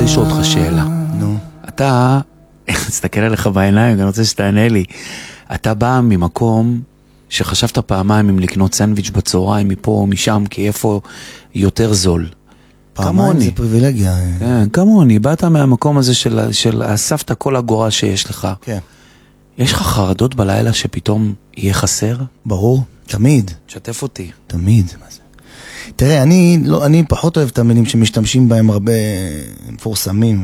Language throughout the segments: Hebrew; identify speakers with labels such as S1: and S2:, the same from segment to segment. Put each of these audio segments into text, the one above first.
S1: רוצה לשאול אותך שאלה.
S2: נו.
S1: אתה, תסתכל עליך בעיניים, אני רוצה שתענה לי. אתה בא ממקום שחשבת פעמיים אם לקנות סנדוויץ' בצהריים מפה או משם, כי איפה יותר זול.
S2: פעמיים זה פריבילגיה.
S1: כן, כמוני. באת מהמקום הזה של אספת כל אגורה שיש לך.
S2: כן.
S1: יש לך חרדות בלילה שפתאום יהיה חסר?
S2: ברור, תמיד.
S1: תשתף אותי.
S2: תמיד. תראה, אני פחות אוהב את המילים שמשתמשים בהם הרבה מפורסמים,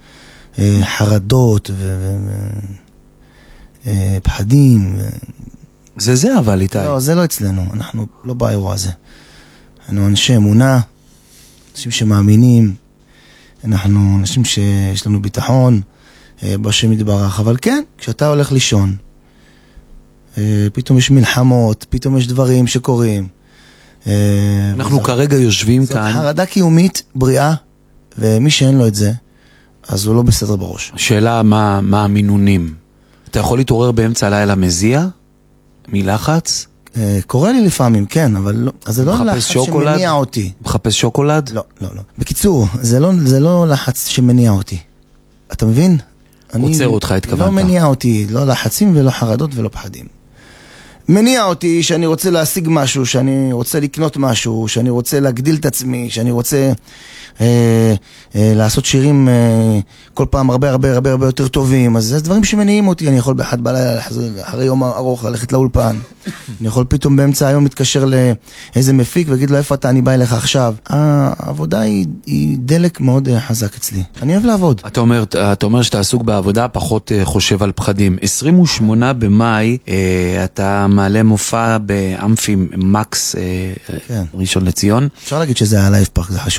S2: חרדות ופחדים.
S1: זה אבל איתי.
S2: לא, זה לא אצלנו, אנחנו לא באירוע הזה. אנחנו אנשי אמונה, אנשים שמאמינים, אנחנו אנשים שיש לנו ביטחון בשם יתברך, אבל כן, כשאתה הולך לישון, פתאום יש מלחמות, פתאום יש דברים שקורים.
S1: אנחנו כרגע יושבים כאן.
S2: זאת חרדה קיומית, בריאה, ומי שאין לו את זה, אז הוא לא בסדר בראש.
S1: שאלה מה המינונים. אתה יכול להתעורר באמצע הלילה מזיע? מלחץ?
S2: קורה לי לפעמים, כן, אבל לא, אז זה לא לחץ שמניע אותי.
S1: מחפש שוקולד?
S2: לא. בקיצור, זה לא לחץ שמניע אותי. אתה מבין?
S1: עוצר אותך, התכוונת.
S2: לא מניע אותי, לא לחצים ולא חרדות ולא פחדים. מניע אותי שאני רוצה להשיג משהו, שאני רוצה לקנות משהו, שאני רוצה להגדיל את עצמי, שאני רוצה לעשות שירים כל פעם הרבה יותר טובים. אז זה דברים שמניעים אותי. אני יכול באחד בלילה אחרי יום ארוך ללכת לאולפן. אני יכול פתאום באמצע היום להתקשר לאיזה מפיק ויגיד לו איפה אתה, אני בא אליך עכשיו. העבודה היא דלק מאוד חזק אצלי. אני אוהב לעבוד.
S1: אתה אומר שאתה עסוק בעבודה, פחות חושב על פחדים. 28 במאי אתה מעלה מופע באמפי מקס ראשון לציון.
S2: אפשר להגיד שזה היה לייב פארק, זה חשוב.